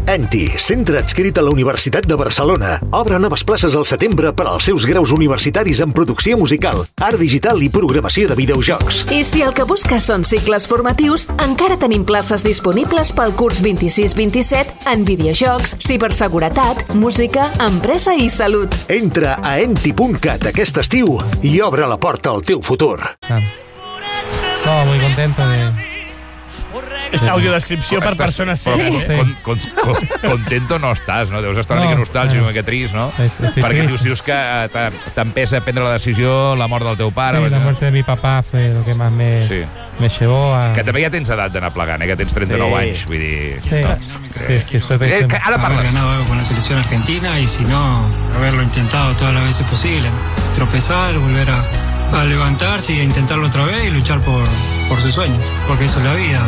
ENTI, centre adscrit a la Universitat de Barcelona. Obre noves places al setembre per als seus graus universitaris en producció musical, art digital i programació de videojocs. I si el que busques són cicles formatius, encara tenim places disponibles pel curs 26-27 en videojocs, ciberseguretat, música, empresa i salut. Entra a enti.cat aquest estiu i obre la porta al teu futur. No, muy contento de... És audiodescripció per persones cegues. Contento no estàs, no? Deus estar una mica nostàlgic, una mica trist, no? Perquè dius que t'empesa prendre la decisió, la mort del teu pare... Sí, la muerte de mi papá fue lo que más me llevó a... Que també ja tens edat d'anar plegant, que tens 39 anys, vull dir... Sí, sí, soy... Ara parles. Haber ganado algo con la selección argentina y si no, haberlo intentado todas las veces posible. Tropezar, volver a levantarse y a intentarlo otra vez y luchar por sus sueños, porque eso es la vida.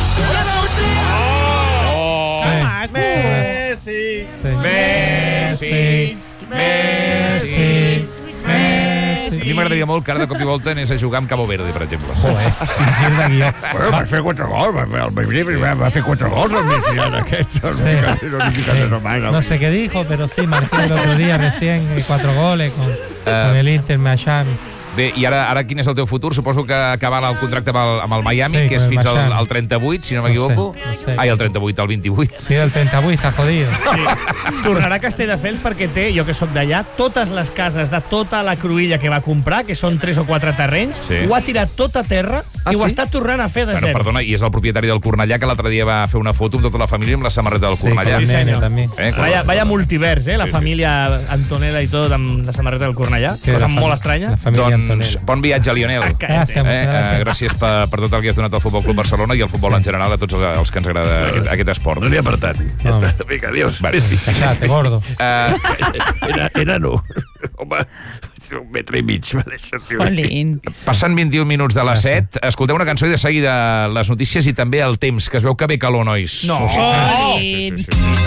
Messi! Messi! Messi! A mi m'agradaria molt que ara de cop i volta anés a jugar amb Cabo Verde, per exemple. Gil de guió. Bueno, va fer 4 gols, va fer 4 gols el Messi en aquest. No sé qué dijo, pero sí, marqué el otro día recién 4 goles con el Inter Miami. Bé, i ara quin és el teu futur? Suposo que acabar el contracte amb el Miami, Sí, que és con el fins Miami. al 38, si no m'equivoco. No sé. Ai, el 38, el 28. Sí, el 38 está jodido. Tornarà a Castelldefels perquè té, jo que sóc d'allà, totes les cases de tota la cruïlla que va comprar, que són 3 o 4 terrenys, ho ha tirat tot a terra i ho està tornant a fer de Bueno, zero. perdona, i és el propietari del Cornellà, que l'altre dia va fer una foto amb tota la família amb la samarreta del Cornellà. Sí, senyor. també. Vaya multivers, la Sí. família Antonella i tot amb la samarreta del Cornellà. Cosa molt estranya. La familia Doncs Antonella. bon viatge, Lionel. Gràcies, Gràcies per tot el que has donat al Futbol Club Barcelona i al futbol en general, a tots els que ens agrada aquest esport. No n'hi ha per tant. Ja està. Vinga, adiós. Cállate, gordo. Enano. Home, 1,5 metres, va deixar, tio. Jolín. Passen 21 minuts de les 7. Escolteu una cançó i de seguida les notícies i també el temps, que es veu que ve calor, nois. No. Sí, sí, sí.